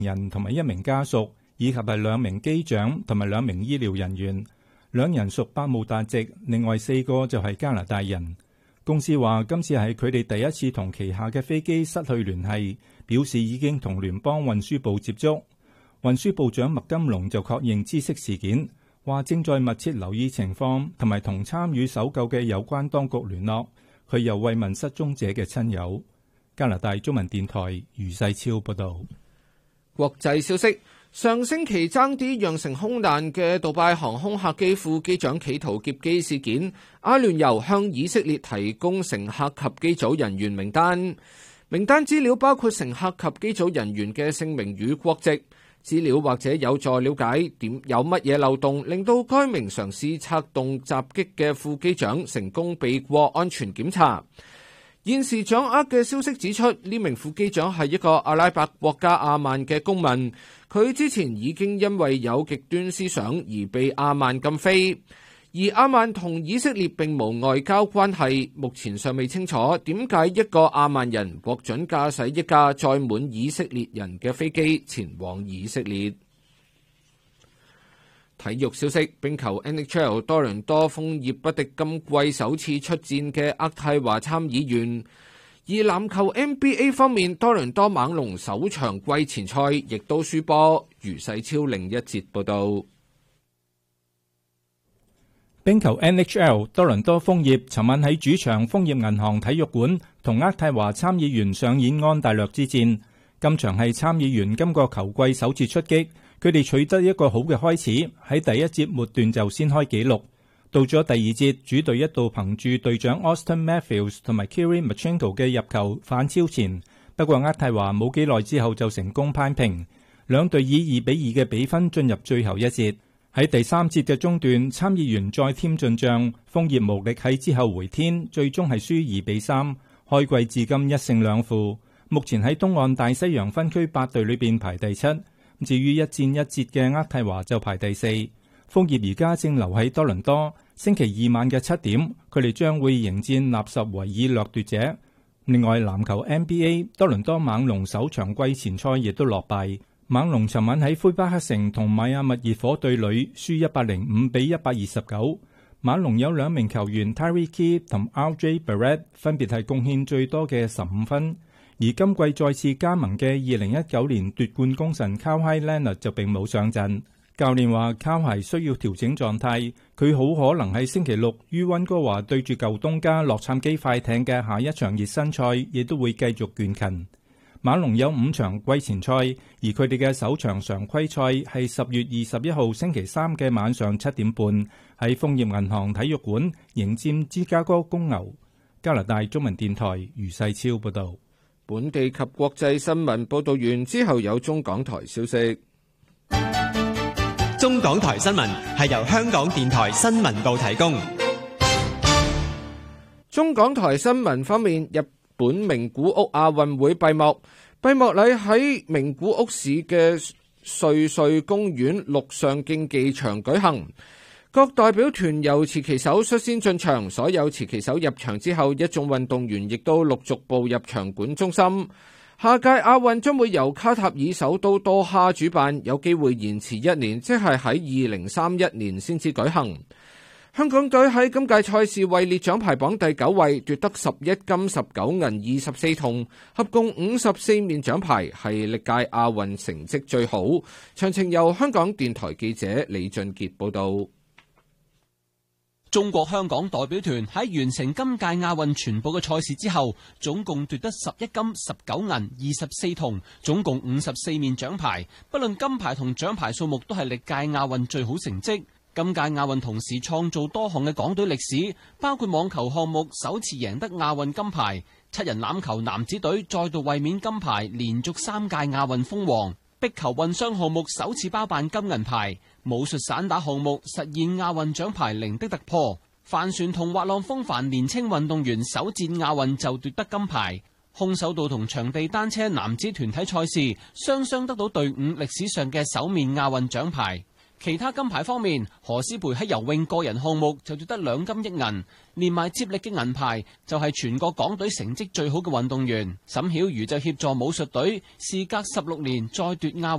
人同埋一名家屬，以及係2名機長同埋2名醫療人員，2人屬百慕達籍，另外4個就係加拿大人。公司話今次係佢哋第一次同旗下嘅飛機失去聯繫，表示已經同聯邦運輸部接觸。運輸部長麥金龍就確認知悉事件，話正在密切留意情況，同埋同參與搜救嘅有關當局聯絡。佢又慰問失蹤者嘅親友。加拿大中文電台余世超報道。 國際消息：上星期爭啲釀成空難嘅杜拜航空客機副機長企圖劫機事件，阿聯酋向以色列提供乘客及機組人員名單。名單資料包括乘客及機組人員嘅姓名與國籍。資料或者有助了解有乜嘢漏洞，令到該名嘗試策動襲擊嘅副機長成功避過安全檢查。現時掌握嘅消息指出，呢名副機長係一個阿拉伯國家阿曼嘅公民，佢之前已經因為有極端思想而被阿曼禁飛。而阿曼同以色列並無外交關係，目前尚未清楚點解一個阿曼人獲准駕駛一架載滿以色列人嘅飛機前往以色列。體育消息：冰球 NHL 多倫多楓葉不敵今季首次出戰嘅渥太華參議員。而籃球 NBA 方面，多倫多猛龍首場季前賽亦都輸波。余世超另一節報道。 冰球 NHL 多倫多楓葉尋晚喺主場楓葉銀行體育館同渥太華參議員上演安大略之戰。今場係參議員今個球季首次出擊，佢哋取得一個好嘅開始，喺第一節末段就先開紀錄。到咗第二節，主隊一度憑住隊長 Austin Matthews 同埋 Kiri Marchenko 嘅入球反超前，不過渥太華冇幾耐之後就成功攀平，兩隊以2-2嘅比分進入最後一節。喺第三節嘅中段，參議員再添進賬，楓葉無力喺之後回天，最終係輸2-3。開季至今1勝2負，目前喺東岸大西洋分區8隊裏邊排第7。至於一戰一捷嘅渥太華就排第4。楓葉而家正留喺多倫多，星期二晚嘅7點，佢哋將會迎戰納什維爾掠奪者。另外，籃球 NBA 多倫多猛龍首場季前賽亦都落敗。猛龍尋晚喺魁北克城同邁阿密熱火對壘，輸105-129。猛龍有2名球員 Tyreke Key 同 RJ Barrett 分別係貢獻最多嘅15分，而今季再次加盟嘅2019年奪冠功臣 Kawhi Leonard 就並冇上陣。教練話 Kawhi 需要調整狀態，佢好可能喺星期六於溫哥華對住舊東家洛杉磯快艇嘅下一場熱身賽，亦都會繼續倦勤。猛龍有5場季前賽，而佢哋嘅首場常規賽係10月21號星期三嘅晚上7點半喺楓葉銀行體育館迎戰芝加哥公牛。加拿大中文電台余世超報道。 本地及國際新聞報道完之後，有中港台消息。 中港台新聞係由香港電台新聞部提供。 中港台新聞方面，日本名古屋亞運會閉幕禮喺名古屋市嘅瑞穗公園陸上競技場舉行，各代表團由持旗手率先進場，所有持旗手入場之後，一眾運動員亦都陸續步入場館中心。下屆亞運將會由卡塔爾首都多哈主辦，有機會延遲1年，即係喺2031年先至舉行。香港隊喺今屆賽事位列獎牌榜第9位，奪得11金19銀24銅，合共54面獎牌，係歷屆亞運成績最好。詳情由香港電台記者李俊傑報道。 中國香港代表團喺完成今屆亞運全部嘅賽事之後，總共奪得11金19銀24銅，總共54面獎牌，不論金牌同獎牌數目都係歷屆亞運最好成績。今屆亞運同時創造多項嘅港隊歷史，包括網球項目首次贏得亞運金牌，7人欖球男子隊再度衛冕金牌，連續3屆亞運封王；壁球混雙項目首次包辦金銀牌；武術散打項目實現亞運獎牌零的突破；帆船同滑浪風帆年輕運動員首戰亞運就奪得金牌；空手道同場地單車男子團體賽事雙雙得到隊伍歷史上嘅首面亞運獎牌。 其他金牌方面，何詩蓓喺游泳個人項目就奪得2金1銀，連埋接力嘅銀牌就係全國港隊成績最好嘅運動員。沈曉瑜就協助武術隊事隔16年再奪亞運。